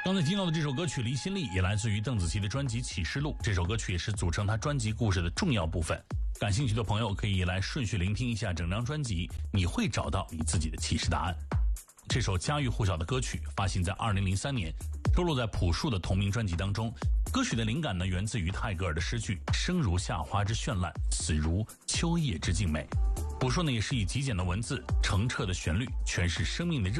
刚才听到的这首歌曲《离心力》也来自于邓紫棋的专辑《启示录》，这首歌曲也是组成她专辑故事的重要部分。感兴趣的朋友可以来顺序聆听一下整张专辑，你会找到你自己的启示答案。这首家喻户晓的歌曲发行在2003年，收录在朴树的同名专辑当中。歌曲的灵感呢，源自于泰戈尔的诗句“生如夏花之绚烂，死如秋叶之静美”。朴树呢，也是以极简的文字、澄澈的旋律诠释生命的热